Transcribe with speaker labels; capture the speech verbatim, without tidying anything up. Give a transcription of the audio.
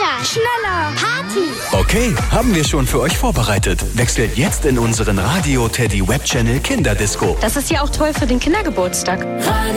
Speaker 1: Kinder.
Speaker 2: Schneller.
Speaker 1: Party.
Speaker 3: Okay, haben wir schon für euch vorbereitet. Wechselt jetzt in unseren Radio Teddy Web Channel Kinderdisco.
Speaker 4: Das ist ja auch toll für den Kindergeburtstag.
Speaker 5: Radio